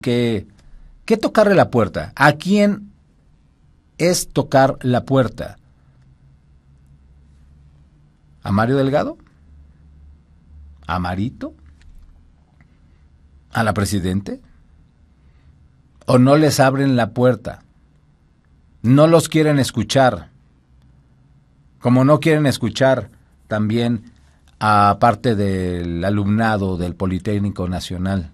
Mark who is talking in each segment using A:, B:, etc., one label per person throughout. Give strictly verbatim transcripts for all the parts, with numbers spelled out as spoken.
A: que, que tocarle la puerta. ¿A quién es tocar la puerta? ¿A Mario Delgado? ¿A Marito? ¿A la presidente? ¿O no les abren la puerta? No los quieren escuchar. Como no quieren escuchar también a parte del alumnado del Politécnico Nacional.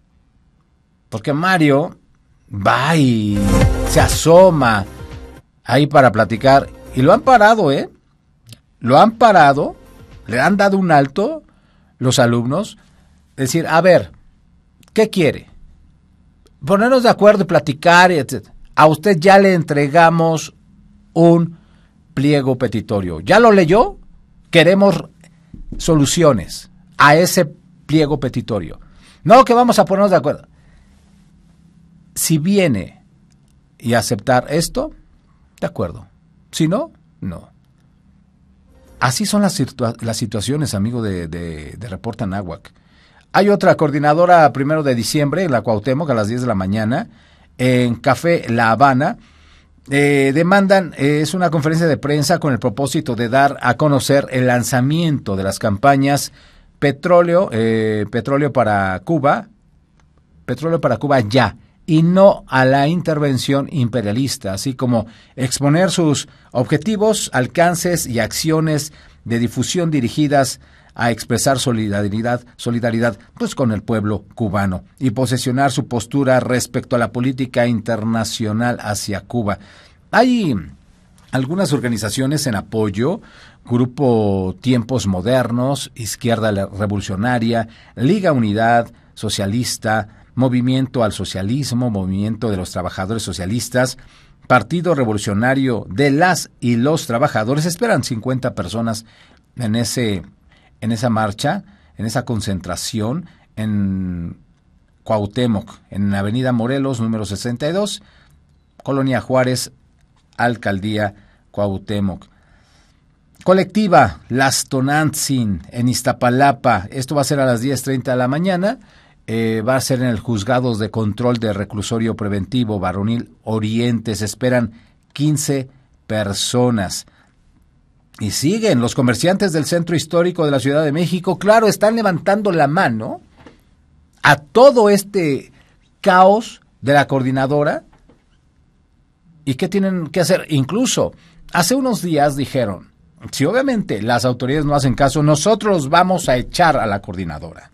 A: Porque Mario va y se asoma ahí para platicar. Y lo han parado, ¿eh? Lo han parado, le han dado un alto los alumnos. Decir, a ver, ¿qué quiere? Ponernos de acuerdo y platicar, etcétera. A usted ya le entregamos un pliego petitorio. ¿Ya lo leyó? Queremos soluciones a ese pliego petitorio. No que vamos a ponernos de acuerdo. Si viene y aceptar esto, de acuerdo. Si no, no. Así son las, situa- las situaciones, amigo de, de, de Reporta Anáhuac. Hay otra coordinadora primero de diciembre en la Cuauhtémoc a las diez de la mañana, en Café La Habana. Eh, demandan, eh, es una conferencia de prensa con el propósito de dar a conocer el lanzamiento de las campañas Petróleo, eh, Petróleo para Cuba, Petróleo para Cuba ya, y no a la intervención imperialista, así como exponer sus objetivos, alcances y acciones de difusión dirigidas a expresar solidaridad, solidaridad pues con el pueblo cubano y posesionar su postura respecto a la política internacional hacia Cuba. Hay algunas organizaciones en apoyo, Grupo Tiempos Modernos, Izquierda Revolucionaria, Liga Unidad Socialista, Movimiento al Socialismo, Movimiento de los Trabajadores Socialistas, Partido Revolucionario de las y los Trabajadores. Esperan cincuenta personas en ese en esa marcha, en esa concentración en Cuauhtémoc, en la Avenida Morelos, número sesenta y dos, Colonia Juárez, Alcaldía Cuauhtémoc. Colectiva Las Tonantzin en Iztapalapa, esto va a ser a las diez treinta de la mañana, eh, va a ser en el Juzgados de Control de Reclusorio Preventivo Varonil Oriente, se esperan quince personas. Y siguen los comerciantes del centro histórico de la Ciudad de México, claro, están levantando la mano a todo este caos de la coordinadora. ¿Y qué tienen que hacer? Incluso hace unos días dijeron, si obviamente las autoridades no hacen caso, nosotros vamos a echar a la coordinadora.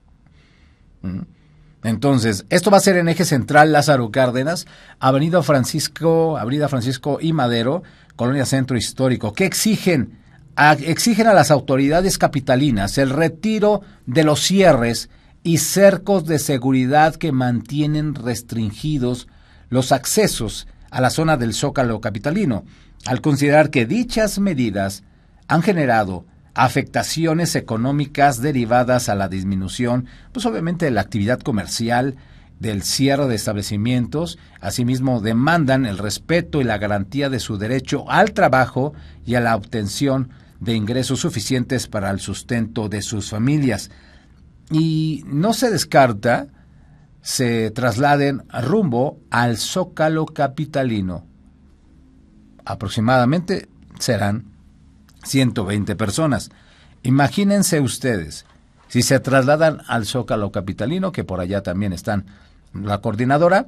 A: Entonces, esto va a ser en Eje Central, Lázaro Cárdenas, Avenida Francisco, Avenida Francisco y Madero, Colonia Centro Histórico. ¿Qué exigen? A, exigen a las autoridades capitalinas el retiro de los cierres y cercos de seguridad que mantienen restringidos los accesos a la zona del Zócalo capitalino, al considerar que dichas medidas han generado afectaciones económicas derivadas a la disminución, pues obviamente de la actividad comercial, del cierre de establecimientos. Asimismo, demandan el respeto y la garantía de su derecho al trabajo y a la obtención de ingresos suficientes para el sustento de sus familias. Y no se descarta se trasladen rumbo al Zócalo capitalino. Aproximadamente serán ciento veinte personas. Imagínense ustedes, si se trasladan al Zócalo capitalino, que por allá también están la coordinadora,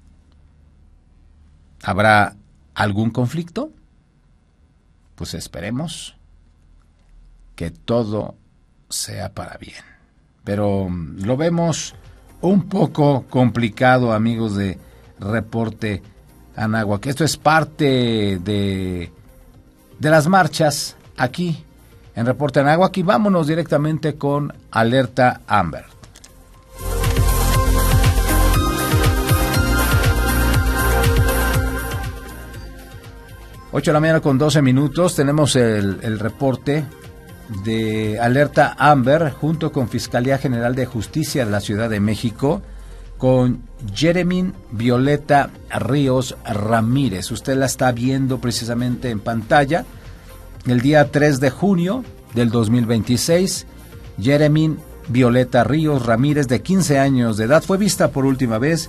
A: ¿habrá algún conflicto? Pues esperemos que todo sea para bien. Pero lo vemos un poco complicado, amigos de Reporte Anáhuac. Esto es parte de, de las marchas aquí en Reporte Anáhuac y vámonos directamente con Alerta Amber. ocho de la mañana con doce minutos, tenemos el, el reporte de Alerta Amber junto con Fiscalía General de Justicia de la Ciudad de México, con Jeremín Violeta Ríos Ramírez. Usted la está viendo precisamente en pantalla. El día tres de junio del dos mil veintiséis, Jeremín Violeta Ríos Ramírez, de quince años de edad, fue vista por última vez